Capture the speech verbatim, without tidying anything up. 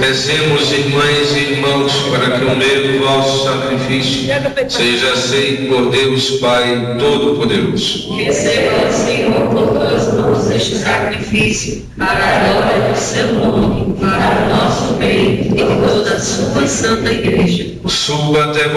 Rezemos, irmãs e irmãos, para que o meu vosso sacrifício seja aceito por Deus Pai Todo-Poderoso. Receba, Senhor, por tuas mãos este sacrifício, para a glória do seu nome, para o nosso bem e de toda a sua santa igreja. Suba até